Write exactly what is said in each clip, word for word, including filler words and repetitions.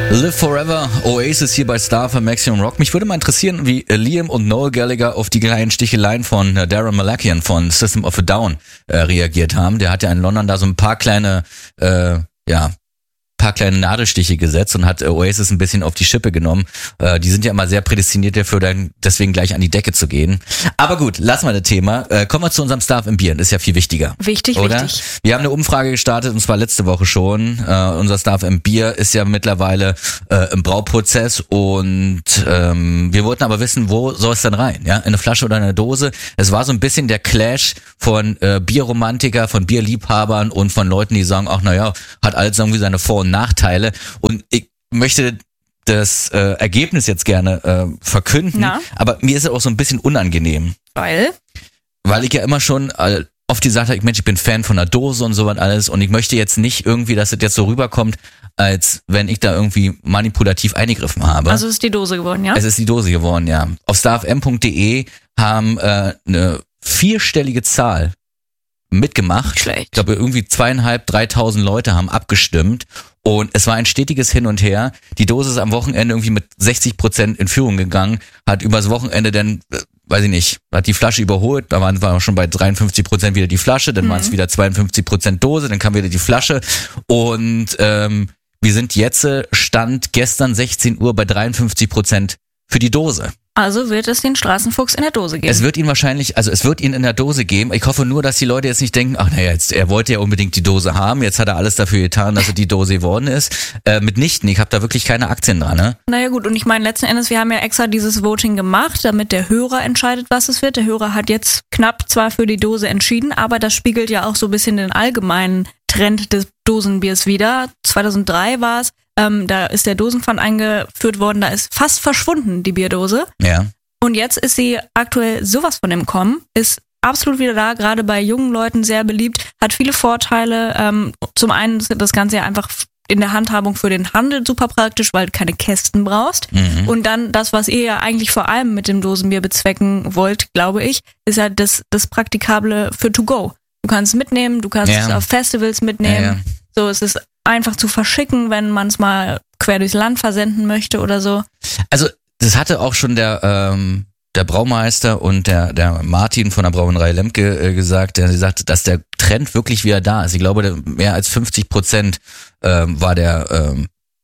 Live Forever, Oasis hier bei Star F M Maximum Rock. Mich würde mal interessieren, wie Liam und Noel Gallagher auf die kleinen Sticheleien von Darren Malakian von System of a Down äh, reagiert haben. Der hat ja in London da so ein paar kleine, äh, ja, paar kleine Nadelstiche gesetzt und hat Oasis ein bisschen auf die Schippe genommen. Äh, die sind ja immer sehr prädestiniert dafür, dann deswegen gleich an die Decke zu gehen. Aber gut, lassen wir das Thema. Äh, kommen wir zu unserem Star F M Bier. Das ist ja viel wichtiger. Wichtig, oder? wichtig. Wir haben eine Umfrage gestartet, und zwar letzte Woche schon. Äh, unser Star F M Bier ist ja mittlerweile äh, im Brauprozess und ähm, wir wollten aber wissen, wo soll es denn rein? Ja, in eine Flasche oder in eine Dose? Es war so ein bisschen der Clash von äh, Bierromantiker, von Bierliebhabern und von Leuten, die sagen, ach naja, hat alles irgendwie seine Vor- und Nachteile. Und ich möchte das äh, Ergebnis jetzt gerne äh, verkünden, Na? aber mir ist es auch so ein bisschen unangenehm. Weil? Weil ich ja immer schon äh, oft gesagt habe, Mensch, ich bin Fan von der Dose und sowas alles und ich möchte jetzt nicht irgendwie, dass es jetzt so rüberkommt, als wenn ich da irgendwie manipulativ eingegriffen habe. Also ist die Dose geworden, ja? Es ist die Dose geworden, ja. Auf starfm punkt de haben äh, eine vierstellige Zahl mitgemacht. Schlecht. Ich glaube, irgendwie zweieinhalb, dreitausend Leute haben abgestimmt und es war ein stetiges Hin und Her. Die Dose ist am Wochenende irgendwie mit sechzig Prozent in Führung gegangen, hat übers Wochenende dann, äh, weiß ich nicht, hat die Flasche überholt, da waren wir schon bei dreiundfünfzig Prozent wieder die Flasche, dann mhm. waren es wieder zweiundfünfzig Prozent Dose, dann kam wieder die Flasche und ähm, wir sind jetzt, Stand gestern sechzehn Uhr bei dreiundfünfzig Prozent für die Dose. Also wird es den Straßenfuchs in der Dose geben. Es wird ihn wahrscheinlich, also es wird ihn in der Dose geben. Ich hoffe nur, dass die Leute jetzt nicht denken, ach naja, jetzt, er wollte ja unbedingt die Dose haben, jetzt hat er alles dafür getan, dass er die Dose geworden ist. Äh, mitnichten, ich habe da wirklich keine Aktien dran, ne? Naja gut, und ich meine, letzten Endes, wir haben ja extra dieses Voting gemacht, damit der Hörer entscheidet, was es wird. Der Hörer hat jetzt knapp zwar für die Dose entschieden, aber das spiegelt ja auch so ein bisschen den allgemeinen Trend des Dosenbiers wider. zweitausenddrei war es. Ähm, da ist der Dosenpfand eingeführt worden, da ist fast verschwunden, die Bierdose. Ja. Und jetzt ist sie aktuell sowas von im Kommen, ist absolut wieder da, gerade bei jungen Leuten sehr beliebt, hat viele Vorteile. Ähm, zum einen ist das Ganze ja einfach in der Handhabung für den Handel super praktisch, weil du keine Kästen brauchst. Mhm. Und dann das, was ihr ja eigentlich vor allem mit dem Dosenbier bezwecken wollt, glaube ich, ist ja das, das Praktikable für to go. Du kannst es mitnehmen, du kannst ja. es auf Festivals mitnehmen. Ja, ja. So, es ist einfach zu verschicken, wenn man es mal quer durchs Land versenden möchte oder so. Also das hatte auch schon der ähm, der Braumeister und der der Martin von der Brauerei Lemke äh, gesagt, der sagte, dass der Trend wirklich wieder da ist. Ich glaube, mehr als fünfzig Prozent ähm, war der ähm,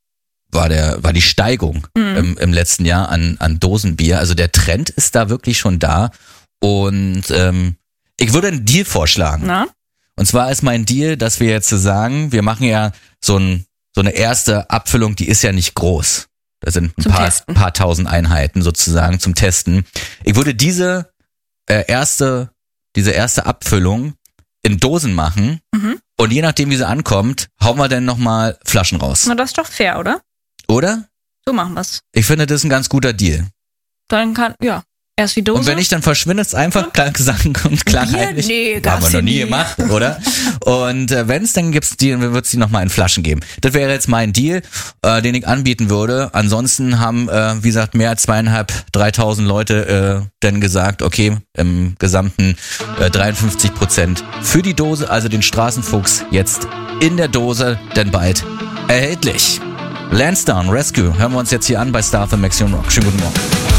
war der war die Steigung mhm. im, im letzten Jahr an an Dosenbier. Also der Trend ist da wirklich schon da und ähm, ich würde einen Deal vorschlagen. Na? Und zwar ist mein Deal, dass wir jetzt sagen, wir machen ja so, ein, so eine erste Abfüllung, die ist ja nicht groß. Das sind ein paar, paar tausend Einheiten sozusagen zum Testen. Ich würde diese äh, erste, diese erste Abfüllung in Dosen machen mhm. und je nachdem, wie sie ankommt, hauen wir dann nochmal Flaschen raus. Na, das ist doch fair, oder? Oder? So machen wir's. Ich finde, das ist ein ganz guter Deal. Dann kann, ja. Erst die Dose. Und wenn ich dann verschwinde, ist einfach klar gesagt und klar heimlich. Nee, haben wir noch nie gemacht, oder? Und äh, wenn es, dann gibt's die, wird es die nochmal in Flaschen geben. Das wäre jetzt mein Deal, äh, den ich anbieten würde. Ansonsten haben, äh, wie gesagt, mehr als zweieinhalb, dreitausend Leute äh, dann gesagt, okay, im gesamten äh, dreiundfünfzig Prozent für die Dose, also den Straßenfuchs jetzt in der Dose, denn bald erhältlich. Lansdowne Rescue hören wir uns jetzt hier an bei Star F M Maximum Rock. Schönen guten Morgen.